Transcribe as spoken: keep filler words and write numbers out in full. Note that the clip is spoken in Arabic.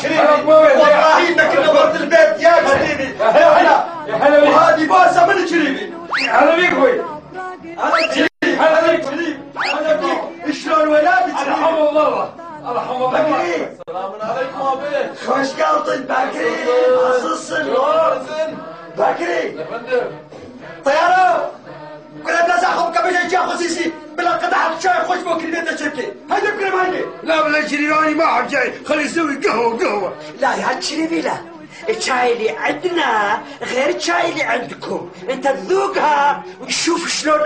شريفي والله انك نورت البيت يا شريفي. يا هلا يا هلا. وهذه بوسه من شريفي. هلا بيك اخوي. هلا شريفي. هلا بيك شريفي. هلا بيك. شلون ولادك؟ الحمد لله الحمد لله. بكري السلام عليكم ابي. خوش قلطن بكري. عصصن بكري يا فندم. طياره كلها بلازا خم كبش جا خصيصي بلا قطعه شاي خوش بكري بيت الشركه. هيدا بكري ما هيدا. لا بلا شريفاني ما حد جاي، خلي يسوي قهوه قهوه. لا يا شريفي لا، الشاي اللي عندنا غير الشاي اللي عندكم، انت تذوقها وتشوف شلون